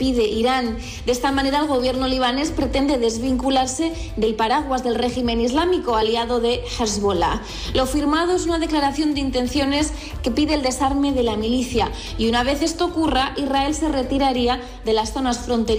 pide Irán. De esta manera, el gobierno libanés pretende desvincularse del paraguas del régimen islámico aliado de Hezbollah. Lo firmado es una declaración de intenciones que pide el desarme de la milicia y una vez esto ocurra, Israel se retiraría de las zonas fronterizas